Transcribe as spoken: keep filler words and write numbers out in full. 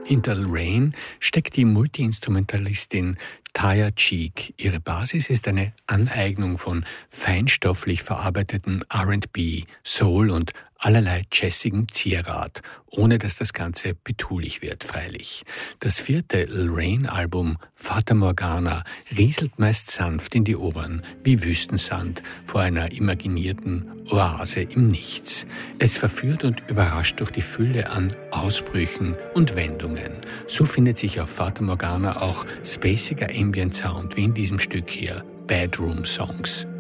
Hinter Lorraine steckt die Multiinstrumentalistin Taya Cheek. Ihre Basis ist eine Aneignung von feinstofflich verarbeiteten R and B, Soul und allerlei jazzigem Zierrat, ohne dass das Ganze betulich wird, freilich. Das vierte Lorraine-Album Fata Morgana rieselt meist sanft in die Ohren, wie Wüstensand vor einer imaginierten Oase im Nichts. Es verführt und überrascht durch die Fülle an Ausbrüchen und Wendungen. So findet sich auf Fata Morgana auch spaciger Ambient Sound wie in diesem Stück hier, Bedroom Songs.